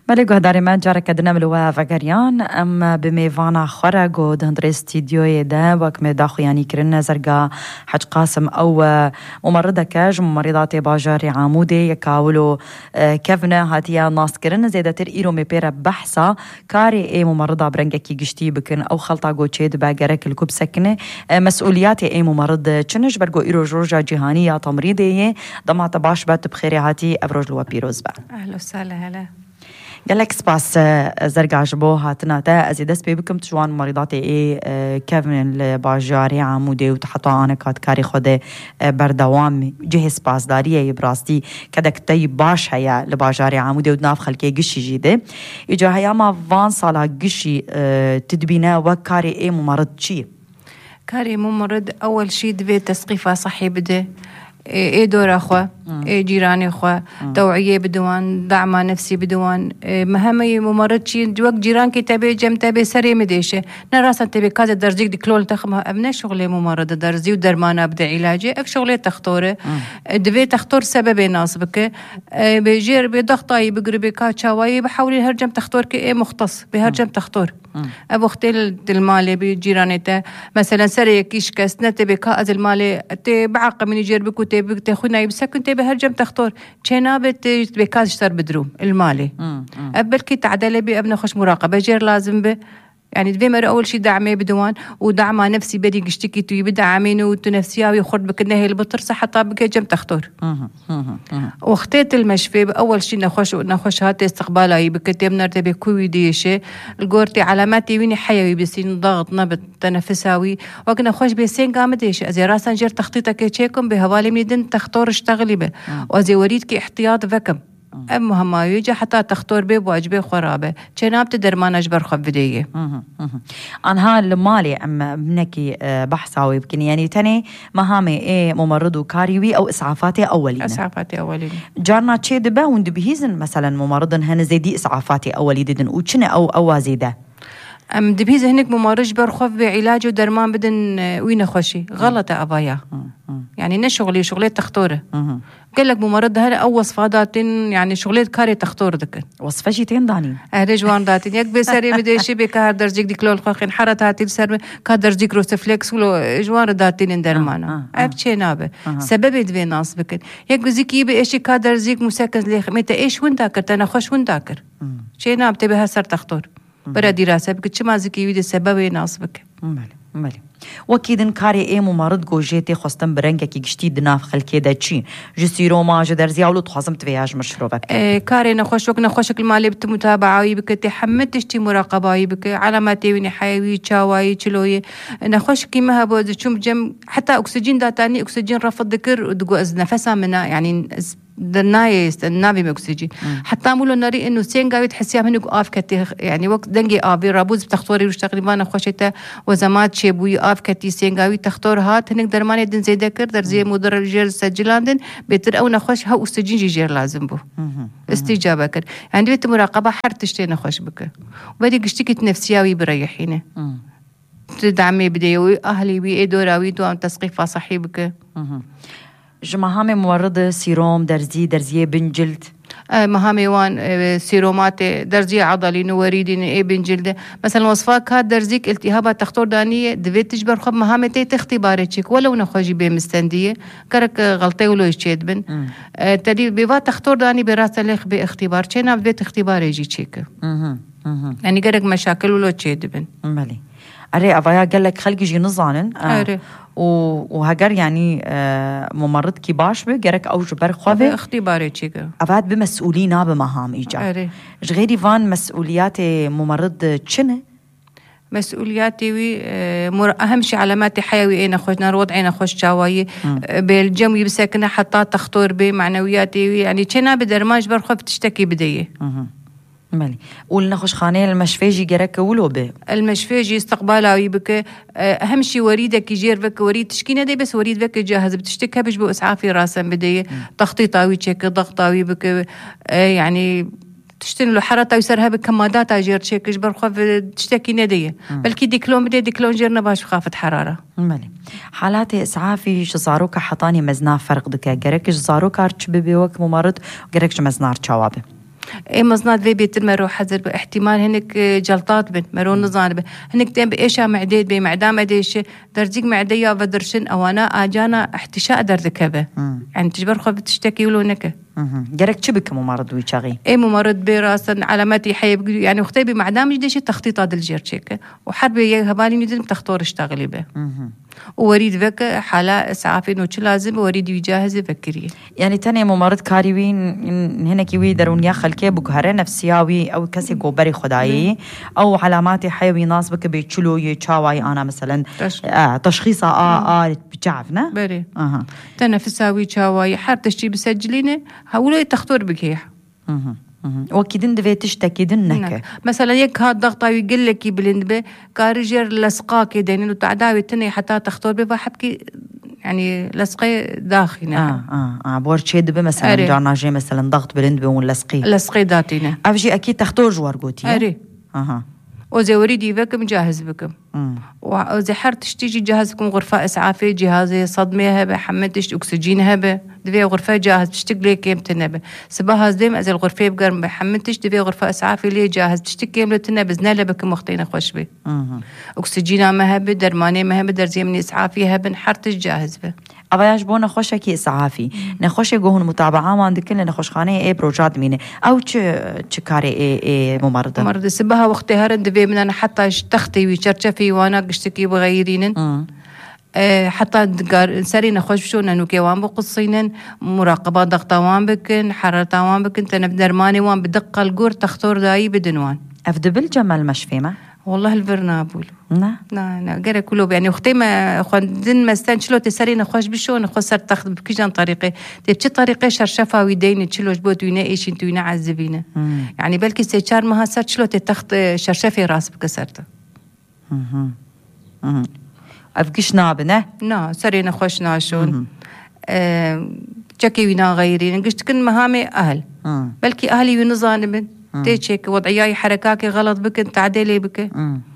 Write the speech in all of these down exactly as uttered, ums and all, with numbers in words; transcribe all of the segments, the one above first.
بله گهداری من جاره کدنه ملوه وگریان ام بمیوانا خورگ و دهندر استیدیوی ده وکم داخو یعنی کرن نزرگا حج قاسم او ممرده کج ممرضات باجاری عاموده یکاولو کفنه هاتیا ناس کرن زیده تر ایرو میپیره بحثا کاری ای ممرضه برنگه کی گشتی بکن او خلطا گو چید باگرک الکوب سکنه مسئولیات ای ممرض چنش برگو ایرو جورجا جهانی یا تمریده دمات باش بات بخیری هاتی ابروج لوا پیروز با اهلا وسهلا هلا قالك سباس زرقا جبو هاتنا تا ازي دس بيبكم تجوان مريضاتي اي كيفن الباجاري عمودي وتحطوا انا كات كاري خده بردوام جهه سباس داريه براستي كدك تي باش هيا لباجاري عمودي ودناف خلكي قشي جيده اجا هيا ما فان صالا قشي تدبينا وكاري اي ممرض شي كاري ممرض اول شي دبي تسقيفه صحي بده ايه دور اخوه ايه جيراني اخوه توعيه بدوان دعم نفسي بدوان إيه مهمه ممرض شي وقت جيران كتابي جم تابي سري مديشه نراسا تبي كذا درجيك دي كلول تخمه ابنه شغله ممرض درزي ودرمانه بدا علاجي اك شغله تختوره دبي تختور سبب يناسبك إيه بيجير بضغطاي بقربي كاتشاوي بحاول هرجم تختور كي مختص بهرجم تختور ابو اختي المالي بجيرانته مثلا سري كيش كاس نتبي كاز المالي تي بعق من يجير بكو تي تاخذنا يبسكن تي بهرجم تختور جنابت بكاز اشتر بدروم المالي قبل كي تعدل بي ابن خوش مراقبه جير لازم به يعني دبي مر اول شيء دعمي بدوان ودعم نفسي بدي قشتكي تو بدعمين وتنفسياوي خرد بكنه هي البطر حتى بك جم تختور واختيت المشفي اول شيء نخش نخش هات استقبالي بكتب نرتبي كوي ديشه الجورتي علاماتي ويني حيوي بسين ضغط نبض تنفساوي وكنا خوش بسين قامديش ازي راسا جير تخطيطك تشيكم بهوالي من تختور اشتغلي به وازي وريدك احتياط فكم ام مهما يجي حتى تختار به واجبه خرابه جناب درمان اجبر خفديه انها المالي ام منكي بحثاوي يمكن يعني تاني مهامي ايه ممرض وكاريوي او اسعافاتي اوليه اسعافاتي اوليه جارنا تشي دبا وند بهيزن مثلا ممرضن هن زيدي اسعافاتي اولي ددن وشنه او او زيده ام دبيز هناك ممرج برخف بعلاج ودرمان بدن وين خوشي غلط ابايا يعني نشغلي شغلات تختوره قال لك ممرض هلا او وصفات يعني شغلات كاري تختور دك وصفه شيتين داني اهل جوان داتين يك بسري بدي شي بكار درجيك ديكلول خخين حرتات السر كا درجيك روستفلكس ولو جوان داتين درمانا ابشي نابه سبب دبي ناس بك يك بزيكي بايش كا درجيك مسكز لي متى ايش وين ذاكرت انا خوش وين ذاكر شي ناب تبي هسر تختور برا دراسه بك شما زكي ودي سبب يناسبك مالي مالي وكيدن كاري اي ممرض جوجيتي خستن برنگه كي گشتي دناف خلكي دا چي جسيرو ما جدرزي اولو تخازم تفياج مشروبك اي كاري نخوش وك نخوشك المالي بتمتابعه بك تحمد تشتي مراقبه بك علاماتي ويني حيوي تشاواي تشلوي نخوش كيما هبو چوم جم حتى اكسجين داتاني اكسجين رفض ذكر دغو از نفسها منا يعني النايس النابي مكسجين حتى مولو ناري انه سينغاوي تحسيها منك اف كتي يعني وقت دنجي افي رابوز بتختوري وش تقريبا خوشته وزمات شيبوي اف كتي سينغاوي تختور هات هنك درماني دن زي ذكر در زي مدر جير سجلاندن بيتر او نخوش ها اكسجين جير لازم بو استجابه كر يعني بيت مراقبه حر تشتي نخوش بك وبدي قشتك نفسياوي بريحينه تدعمي بديوي اهلي بي دوراوي تو تسقيف صحي بك مهامي ممرضة سيروم درزي درزية بنجلد مهامي وان سيرومات درزية عضلي نوريدين اي بنجلد مثلا وصفات هاد درزيك التهابات تختور دانية دفيت تجبر خب مهامي تي تختباري تشيك ولو نخوجي بي مستندية كرك غلطي ولو يشيد بن تدي بيوات تختور داني براسة ليخ باختبار تشينا بيت اختباري يجي تشيك يعني كرك مشاكل ولو تشيد بن مالي أري أبايا قال لك خلق يجي نظانن أري وهجر يعني ممرض كي باش بجرك أو جبر خوفي اختباري تشيكا أبعد بمسؤولين بمهام إيجا غيري فان مسؤوليات ممرض تشنه مسؤولياتي وي أهم شيء علامات حيوي أنا خوش نار وضعنا خوش شواي بالجمي بسكنة حتى تختور بمعنوياتي يعني تشنا بدرماج برخوف تشتكي بديه مالي قولنا خوش خانه المشفاجي جرك ولو به المشفاجي استقباله بك اهم شيء وريدك يجير بك وريد تشكينه دي بس وريد بك جاهز بتشتكها بش باسعافي راسا بدي تخطيطاوي تشيك ضغطاوي بك يعني تشتن له حرطه يسرها بكمادات اجير تشيكش برخف تشتكي نديه بلكي ديكلون بدي ديكلون جيرنا باش خافت حراره مالي حالات اسعافي شزاروك حطاني مزنا فرق دك جرك شزاروك ارتش ببيوك ممرض جرك مزنار جوابه اي مزنات في بيت المرو حذر باحتمال هنك جلطات بن مرو نظان بن هنك تم بايشا معديد بي معدام ديش درجيك معديه ودرشن او انا اجانا احتشاء دردكبه يعني تجبر خو بتشتكي ولو نك جرك تشبك ممرض ويشاغي اي ممرض براسا علامات يحيب يعني اختي بمعدام يديش تخطيطات الجيرتشيك وحرب هبالي ندم تختار اشتغلي به ووريد فك حالة إسعافي إنه شو لازم وريد يجهز فكريه يعني تاني ممرض كاريوين هنا كيوي درون يا خلكي بقهرة نفسياوي أو كسي جوبري خدايي أو علامات حيوي ناس بك بيتشلو يتشاوي أنا مثلا آه تشخيصها آه آه بتعرفنا بري أها تنفساوي تشاوي حر تشتي بسجلينه هقوله تختار بكيح أها وكيدن دفي تشتكي دنك مثلا يك هاد ضغطه يقول لك بلند به كارجر لصقاك دين وتعداوي تني حتى تختار به حبكي يعني لصقي داخلنا اه اه اه بورشي دبه مثلا جانا جي مثلا ضغط بلند به ولصقي لصقي داتينا افجي اكيد تختار جوار قوتي اري اها وزي وريدي بكم جاهز بكم وزي حرت تشتيجي جهازكم غرفة إسعافية جهازي صدمة هبة حملتش أكسجين هبة دفي غرفة جاهز تشتغلي كيم تنبه سباها زديم أزل غرفة بقرم حملتش دفي غرفة إسعافية ليه جاهز تشتغلي كيم تنبه زنالة بكم وقتين خوش بي أكسجين ما هبة درماني ما هبة درزي من إسعافية هبة حرتش جاهز به أبايش بو نخوشة كي إسعافي نخوشة جوهن متابعة ما عندك كل نخوش خانة إيه بروجات مينة أو ش شكاري إيه إيه ممرضة ممرضة سبها وقتي هرن دفي من أنا حتى تختي ويشرشفي وأنا قشتكي بغيرين أه حتى دقار سري نخوش شو إنه كيوان بقصينن مراقبة ضغطوان بكن حرارتوان بكن تنبدرماني وان بدقة الجور تختار داي بدنوان أفد بالجمال مشفيمة والله البرنابول نا نا نا جرى كله يعني أختي ما خندن ما استنشلو تسري نخوش بشو نخسر تاخذ بكيجان طريقة تبتشي طريقة شرشفة ويدين تشلوش بوت وينا إيش انتو وينا عزبينه يعني بلكي سيشار ما هسر تشلو تاخذ شرشفة راس بكسرته اها اها أفكيش نابنه نا سري نخوش ناشون أه تشكي وينا غيرين قشت كن مهامي أهل مم. بلكي أهلي ونظام تيتشيك وضعياي حركاكي غلط بكن تعديلي بك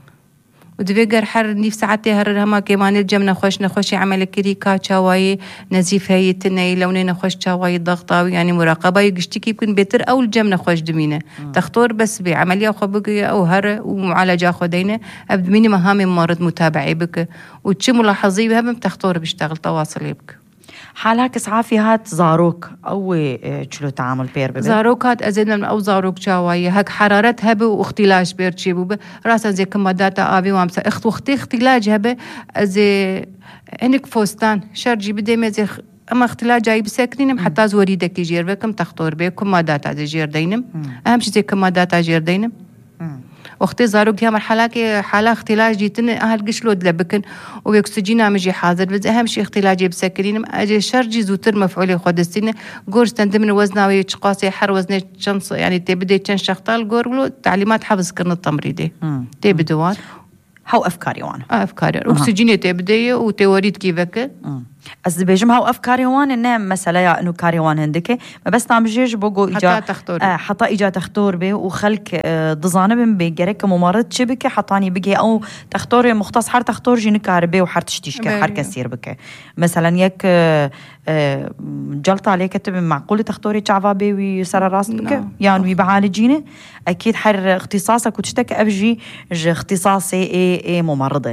ودفيقر حر نيف ساعتي هر هما كمان الجم نخوش نخوشي عمل كريكا تشاواي نزيف هاي التناي لوني نخوش تشاواي ضغطاوي يعني مراقبة يقشتكي يمكن بيتر أو الجم نخوش دمينة تختار بس بعملية خبقية أو هر ومعالجة خدينة أبد ميني مهامي مرض متابعي بك وتشي ملاحظي بها بتختار بيشتغل تواصلي بك حالك إسعافي هات زاروك أو شلو تعامل بير ببي زاروك هات أزيدنا أو زاروك شاوية هك حرارت هبه واختلاج بير تشيبو به راسا زي كمادات آبي وامسا اخت واختي اختلاج هبه زي هنك فوستان شرجي بدي مزي أما اختلاج جاي بساكنين حتى زوريدك يجير بكم تختار بيه كمادات هذا جير دينم أهم شيء زي كمادات جير دينم وقتی زاروک هم مرحله که حالا اختلاج جیتن اهل قشلو دلبکن و اکسیژن مجی حاضر بز اهم شيء اختلاجي بسكرين اجي شرجي زوتر مفعول خدستين جورج تندمن وزناوي تشقاسي حر وزن شنص يعني تبدي تشن شختال جورلو تعليمات حفظ كرن التمريدي تبدوان هاو أفكاري وانا أفكاري أكسجين تبدي وتوريد كيفك از بيجم هاو أفكاري وانا إنه مثلا يا إنه كاري وانا هندك ما بس نعمجيش بقو إجا حتى تختار آه حتى إجا تختار به وخلق آه ضزانة من بيجرك ممرض شبك حطاني بيجي أو تختار مختص حر تختار جينك كاربي وحر تشتيشك حر كثير بك مثلا يك آه آه جلط عليك كتب معقول تختاري شعبا بي ويسر راس بك يعني ويبعالجينه أكيد حر اختصاصك وتشتك أبجي اختصاصي إيه إيه ممرضة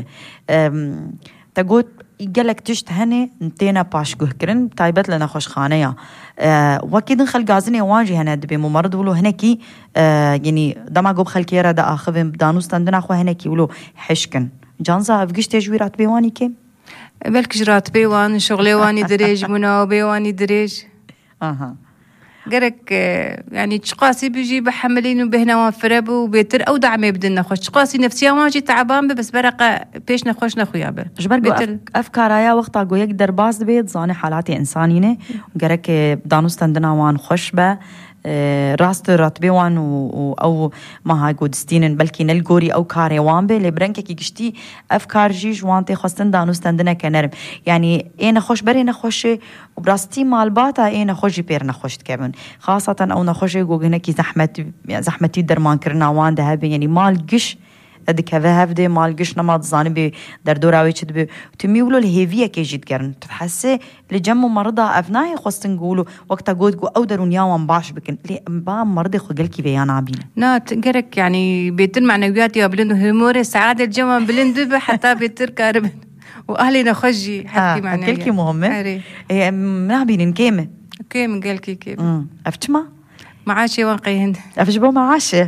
تقول يقلك تشت هني نتينا باش كرن تايبت لنا خوش خانية أه وكيد نخل غازني واجي هنا دبي ممرض ولو هناكي أه يعني دما قب خلكيرا دا آخذ دانوس تندنا خو هناكي ولو حشكن جانزا افقش تجويرات بيواني كي بلك جرات بيوان شغلي واني دريج مناو بيواني دريج اها قرك يعني تشقاسي بيجي بحملين وبهنا وفرب وبيتر او دعمي بدنا خوش تشقاسي نفسيا واجي تعبان بس برقه بيش نخوش نخويا به جبر افكاريا وقتا جو يقدر باز بيت زاني حالاتي انسانينه قرك دانوس تندنا وان خوش به راست راتبي وان و او ما هاي قدستين بلكي نلقوري او كاري وان به لبرنك كي قشتي افكار جيج وانتي خاصن دانوس تندنا كنرم يعني ايه نخوش بري نخوش وبراستي مال باتا ايه نخوش بير نخوش تكبن خاصة او نخوش جو هناكي زحمت زحمتي درمان كرنا وان ده يعني مال قش ادك هذا هفدي مال قشنا ما تزاني بي دردوراوي تشد بي تميولو الهيفيه كي جيت كرن تحسي لجم مرضى افناي خصن نقولوا وقتها قود قو او درونيا وان باش بكن لي با مرضى خو قال كيف انا عبين نا تقرك يعني بيتر معنويات يا بلند هيموري سعاده الجمع بلند حتى بيتر كارب واهلنا خجي حكي معنا كل كي مهمه اي منابين كيمه اوكي من قال كي كيف افتما معاشي وانقيهن افجبو معاشي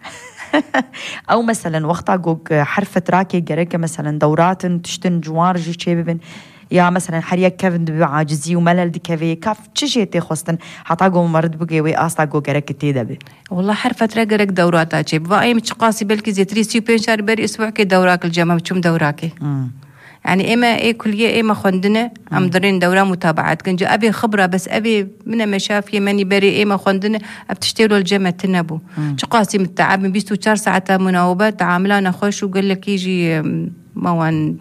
او مثلا وقتها جوج حرفه راكي جريكه مثلا دورات تشتن جوار جي تشيبن يا مثلا حريا كيفن دبي عاجزي وملل دي كافي كاف تشي تي خصن حتى جو مرد بقي وي استا جو جريك تي دبي والله حرفه راجرك دورات اجي باي متقاسي بلكي زي تري سيبين شهر بري اسبوع كي دوراك الجامعه بتشم دوراكي يعني إما إيه كلية إما خندنا أم درين دورة متابعات كنجا أبي خبرة بس أبي من ما شاف يمني بري إما خندنا أبتشتغلوا الجامعة تنبو شقاسي متعب من بيستو شهر ساعة مناوبات تعاملنا خوش وقال لك يجي موان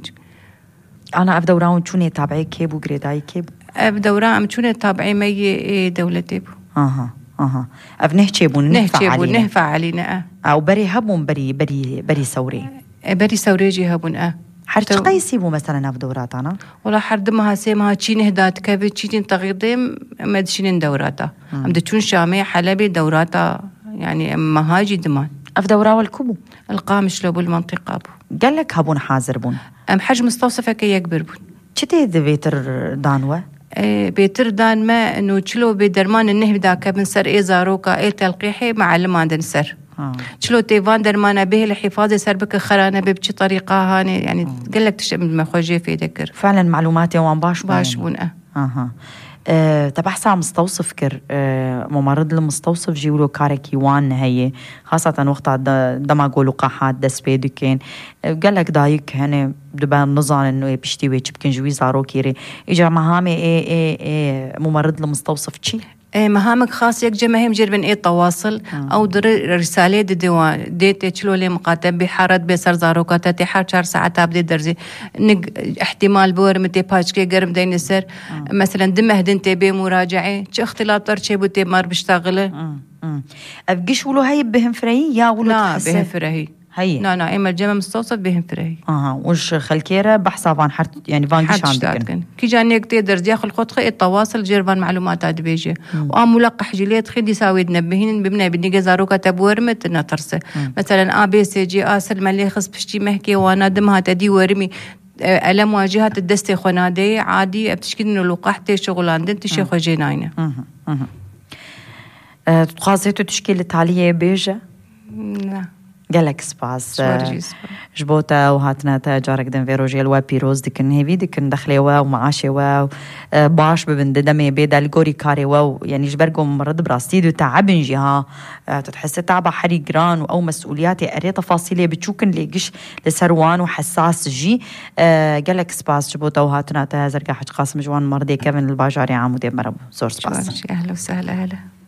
أنا أب دورة وشوني تابعي كيبو جريداي كيبو أب دورة أم شوني تابعي ما ي دولتي بو أها أها أب نهتشيبو نهتشيبو نهفع علينا أو بري هبون بري بري بري سوري بري سوري جي هبون أه حرج قيسيبو مثلا في دوراتنا ولا حرد ما هسيمها تشين هدات كافي تشين تغيضيم ما تشين دوراتا ام دتشون شامي حلبي دوراتا يعني ما هاجي دمان في دورا والكوبو القامش لو بالمنطقه بو قال لك هبون حاضر بون ام حجم مستوصفه كي يكبر بون شتي بيتر دانوه ايه بيتر دان ما انه تشلو بدرمان النهب داك بن سر اي زاروكا اي تلقيحي معلم عندن سر شلو تيفان درمانا به الحفاظ سربك خرانه ببشي طريقه هاني يعني قال لك تشم ما خوجي في ذكر فعلا معلوماتي وان باش باش بون اه اها أه تبع ساعة مستوصف كر أه ممرض المستوصف جيولو كاركي وان هي خاصة وقت دما قولوا قاحات دس بيدكين أه قال لك دايك هنا دبان نظام انه بيشتي ويش بكن جوي زارو كيري اجا مهامي ايه ايه ايه ممرض المستوصف شي ايه مهامك خاص يك جماهم جربن ايه تواصل او در رساله دي ديوان ديت تشلو لي مقاتب بحارت بسر زاروكات تي حار چهار ساعات ابدي درزي نق احتمال بور متي باجكي گرم دين سر مثلا دم هدن تي بي مراجعه چ اختلاط تر چه بوتي مار بشتغله ابقيش ولو هي بهم فري يا ولو لا بهم فري هي لا لا اما الجمع مستوصف بهم فري اها وش خلكيره بحثا فان حرت يعني فان قش عندك كي جاني تقدر داخل خط خي التواصل جيرفان معلومات هاد بيجي وام ملقح جليت خي يساوي تنبهين ببنى بدي جزاروكا تبورمت نطرسه مثلا ا بي سي جي اسل ملي خص بشتي محكي وانا دمها تدي ورمي ألم واجهات الدستي خنادي عادي بتشكي انه لقاحتي شغلان دنت شي خو جيناينه اها اها تقاصيتو تشكيل التاليه بيجا لا قالك سباس جبوتا وهاتنا تا جارك دن فيروجيل و بيروز ديكن هيفي ديكن دخلي واو معاشي واو باش ببن دمي بيدا الجوري كاري واو يعني جبرقم مرض براستيدو تعبن جيها تتحس تعبا حري جران او مسؤولياتي اري تفاصيلي بتشوكن ليقش لسروان وحساس جي قالك سباس جبوتا وهاتنا تا زرقا حج قاسم جوان مرضي كيفن الباجاري عامودي مربو زور سباس اهلا وسهلا هلا